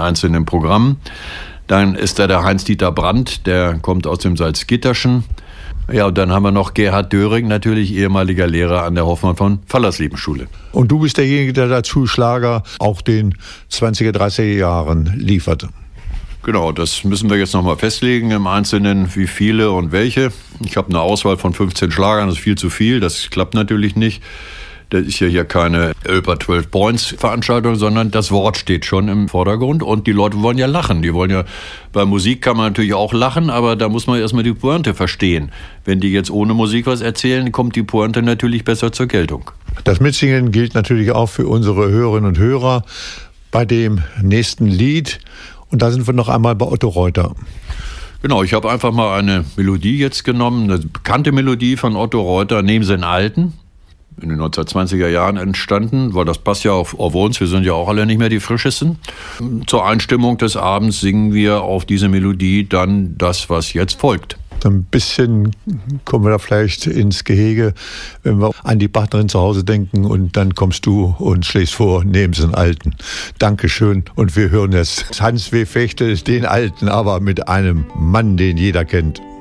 einzelnen Programmen. Dann ist da der Heinz-Dieter Brandt, der kommt aus dem Salzgitterschen. Ja, und dann haben wir noch Gerhard Döring, natürlich ehemaliger Lehrer an der Hoffmann von Fallersleben-Schule. Und du bist derjenige, der dazu Schlager auch den 20er, 30er Jahren lieferte. Genau, das müssen wir jetzt nochmal festlegen im Einzelnen, wie viele und welche. Ich habe eine Auswahl von 15 Schlagern, das ist viel zu viel, das klappt natürlich nicht. Das ist ja hier keine über 12 Points Veranstaltung, sondern das Wort steht schon im Vordergrund und die Leute wollen ja lachen. Die wollen ja, bei Musik kann man natürlich auch lachen, aber da muss man erstmal die Pointe verstehen. Wenn die jetzt ohne Musik was erzählen, kommt die Pointe natürlich besser zur Geltung. Das Mitsingen gilt natürlich auch für unsere Hörerinnen und Hörer bei dem nächsten Lied. Und da sind wir noch einmal bei Otto Reutter. Genau, ich habe einfach mal eine Melodie jetzt genommen, eine bekannte Melodie von Otto Reuter, Nehmen Sie einen Alten. In den 1920er Jahren entstanden, weil das passt ja auf uns, wir sind ja auch alle nicht mehr die Frischesten. Zur Einstimmung des Abends singen wir auf diese Melodie dann das, was jetzt folgt. Ein bisschen kommen wir da vielleicht ins Gehege, wenn wir an die Partnerin zu Hause denken und dann kommst du und schlägst vor, nehmen Sie einen Alten. Dankeschön und wir hören jetzt Hans W. Fechtel, den Alten, aber mit einem Mann, den jeder kennt.